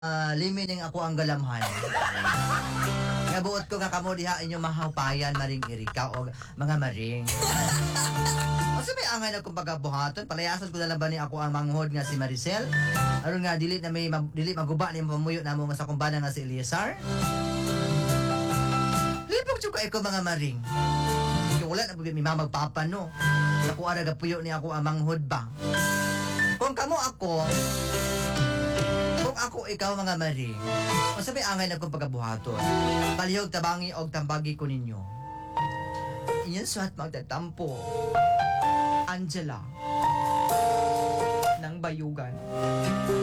limiting ako ang galamhan. Nabuot ko nga kamo diha inyo mahapayan maring irika o mga maring. O sabi angay na kong pagkabuhaton, palayasan ko na lang ba ni ako ang manghod nga si Maricel? Aron nga dili dili maguba ni pamuyo na mo nga sa kumbana nga si Eliasar. Lipog jud ko ikaw mga maring. Kung wala na bugid mi mamagpapa no. Ako ara gapuyo ni ako ang manghod ba. Kung ako ikaw mga maring, masabi angay na kong pagkabuhaton. Palihog tabangi og tambagi ko ninyo. Iyan suhat magtatampo. Angela ng Bayugan.